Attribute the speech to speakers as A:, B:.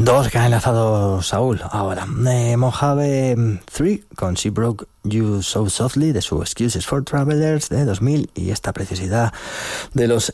A: Dos que ha enlazado Saúl ahora. Mojave 3 con She Broke You So Softly de su Excuses for Travelers de 2000 y esta preciosidad de los